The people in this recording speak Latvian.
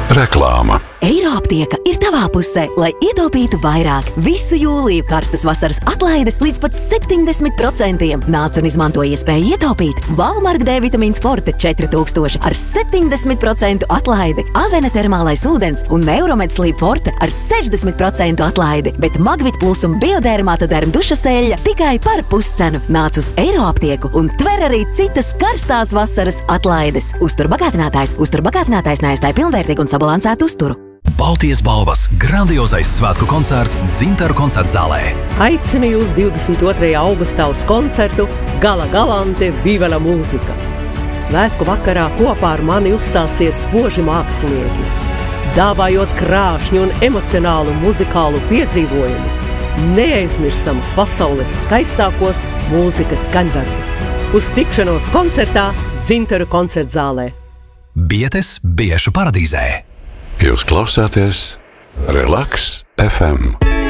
Reklāma. Eiroaptieka ir tavā pusē, lai ietaupītu vairāk. Visu jūliju karstas vasaras atlaides līdz pat 70%. Nāc un izmanto iespēju ietaupīt. Valmark D vitamīns Forte 4000 ar 70% atlaidi, Avena termālais ūdens un Neuromed Sleep Forte ar 60% atlaidi, bet Magvit Plus un Biodermata derm dušas eļļa tikai par puscenu. Nāc uz Eiroaptieku un tver arī citas karstās vasaras atlaides. Uzturbagātinātājs neaizstāja pilnvērtīgu un sabalansētu uzturu. Baltijas balvas grandiozais svētku koncerts Dzintaru koncerta zālē. Aicinu jūs 22. augustā uz koncertu Gala Galante Vivela mūzika. Svētku vakarā kopā ar mani uzstāsies spoži mākslinieki, dāvājot krāšņu un emocionālu muzikālu piedzīvojumu, neaizmirstamus pasaules skaistākos mūzikas skaņdarbus. Uz tikšanos koncertā Dzintaru koncerta zālē. Bietes Biešu paradīzē. Jūs klausāties Relaks FM.